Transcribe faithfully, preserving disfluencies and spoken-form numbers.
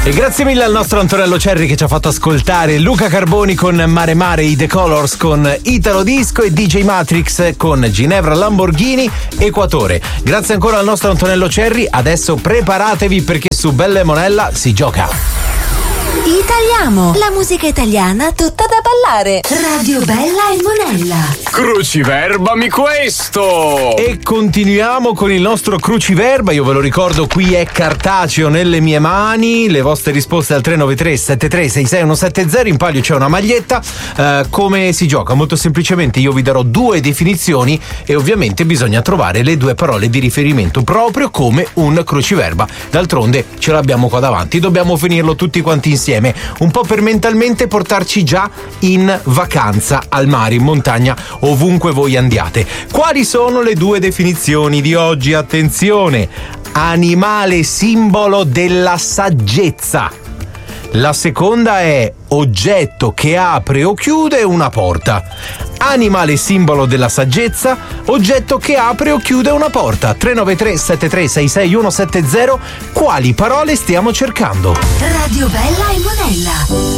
E grazie mille al nostro Antonello Cerri che ci ha fatto ascoltare Luca Carboni con Mare Mare, i The Colors con Italo Disco e D J Matrix con Ginevra Lamborghini Equatore. Grazie ancora al nostro Antonello Cerri. Adesso preparatevi perché su Bella e Monella si gioca. Italiamo, la musica italiana tutta da ballare. Radio Bella e Monella. Cruciverbami questo! E continuiamo con il nostro cruciverba. Io ve lo ricordo, qui è cartaceo nelle mie mani. Le vostre risposte al tre nove tre sette tre sei sei uno sette zero. In palio c'è una maglietta. Uh, come si gioca? Molto semplicemente io vi darò due definizioni e ovviamente bisogna trovare le due parole di riferimento, proprio come un cruciverba. D'altronde ce l'abbiamo qua davanti, dobbiamo finirlo tutti quanti insieme, un po' per mentalmente portarci già in vacanza, al mare, in montagna, ovunque voi andiate. Quali sono le due definizioni di oggi? Attenzione: animale simbolo della saggezza. La seconda è oggetto che apre o chiude una porta. Animale simbolo della saggezza, oggetto che apre o chiude una porta. tre nove tre sette tre sei sei uno sette zero. Quali parole stiamo cercando? Radio Bella e Monella.